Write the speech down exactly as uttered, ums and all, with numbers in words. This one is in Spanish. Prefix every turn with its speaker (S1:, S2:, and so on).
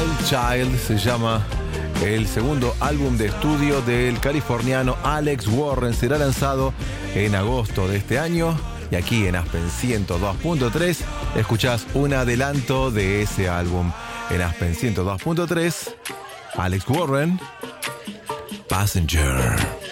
S1: Wild Child se llama el segundo álbum de estudio del californiano Alex Warren. Será lanzado en agosto de este año. Y aquí en Aspen ciento dos punto tres escuchás un adelanto de ese álbum. En Aspen ciento dos punto tres, Alex Warren, Passenger.